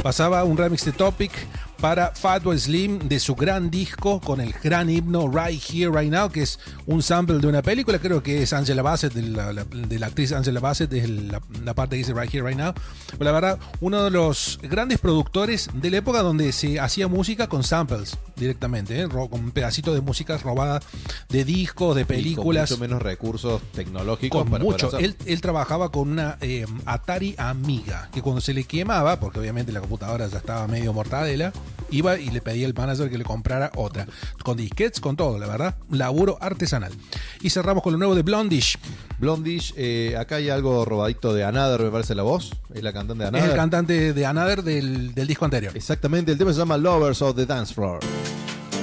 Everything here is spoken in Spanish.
pasaba un remix de Topic para Fatboy Slim de su gran disco con el gran himno Right Here, Right Now, que es un sample de una película, creo que es Angela Bassett, de la actriz Angela Bassett, es la parte que dice Right Here, Right Now. Pero la verdad, uno de los grandes productores de la época donde se hacía música con samples directamente, con pedacitos de música robada de discos, de películas. Y con mucho menos recursos tecnológicos. Con mucho. Él trabajaba con una Atari Amiga, que cuando se le quemaba, porque obviamente la computadora ya estaba medio mortadela, iba y le pedía al manager que le comprara otra, con disquetes, con todo, la verdad, laburo artesanal. Y cerramos con lo nuevo de Blondish. Acá hay algo robadito de Another, me parece la voz, es la cantante de Another. Es el cantante de Another del disco anterior. Exactamente, el tema se llama Lovers of the Dance Floor.